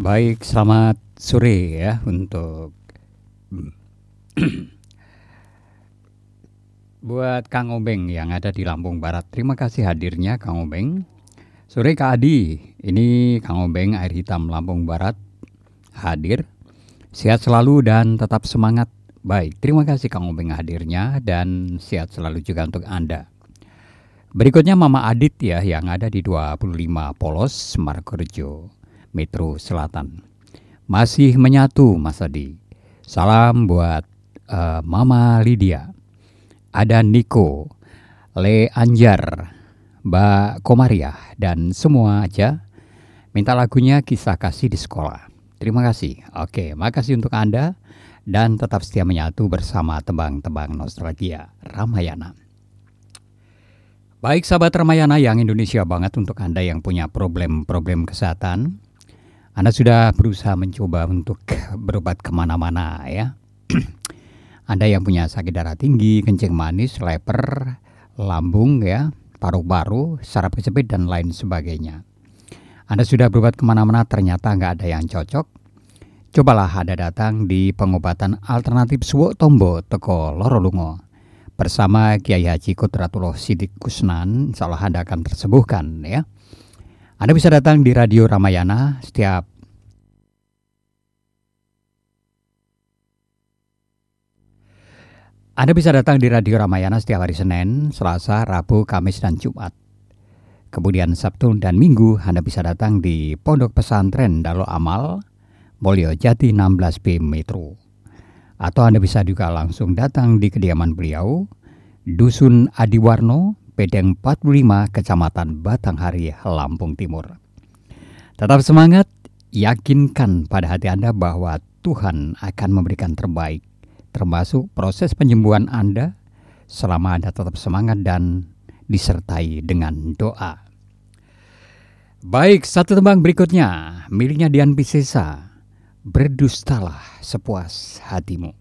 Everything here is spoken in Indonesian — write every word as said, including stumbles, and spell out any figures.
Baik, selamat sore ya untuk buat Kang Obeng yang ada di Lampung Barat. Terima kasih hadirnya Kang Obeng. Sore Kak Adi, ini Kang Obeng Air Hitam Lampung Barat hadir. Sehat selalu dan tetap semangat. Baik, terima kasih Kang Obeng hadirnya dan sehat selalu juga untuk Anda. Berikutnya Mama Adit ya yang ada di dua puluh lima Polos, Margorejo, Metro Selatan. Masih menyatu Mas Adi. Salam buat uh, Mama Lydia. Ada Niko, Le Anjar, Mbak Komariah dan semua aja. Minta lagunya Kisah Kasih di Sekolah. Terima kasih. Oke, makasih untuk Anda dan tetap setia menyatu bersama tembang-tembang nostalgia Ramayana. Baik sahabat Ramayana yang Indonesia banget, untuk Anda yang punya problem-problem kesehatan, Anda sudah berusaha mencoba untuk berobat kemana-mana ya. Anda yang punya sakit darah tinggi, kencing manis, leper, lambung ya, paru-paru, saraf kejepit dan lain sebagainya. Anda sudah berobat kemana-mana ternyata nggak ada yang cocok. Cobalah Anda datang di pengobatan alternatif Suwok Tombo Teko Loro Lungo. Bersama Kiai Haji Kodratullah Sidik Kusnan, insya Allah Anda akan tersembuhkan ya. Anda bisa datang di Radio Ramayana setiap Anda bisa datang di Radio Ramayana setiap hari Senin, Selasa, Rabu, Kamis, dan Jumat. Kemudian Sabtu dan Minggu Anda bisa datang di Pondok Pesantren Darul Amal, Mulyo Jati enam belas B Metro. Atau Anda bisa juga langsung datang di kediaman beliau, Dusun Adiwarno, Bedeng empat puluh lima, Kecamatan Batanghari, Lampung Timur. Tetap semangat, yakinkan pada hati Anda bahwa Tuhan akan memberikan terbaik, termasuk proses penyembuhan Anda selama Anda tetap semangat dan disertai dengan doa. Baik, satu tembang berikutnya, miliknya Dian Piscesa, Berdustalah Sepuas Hatimu.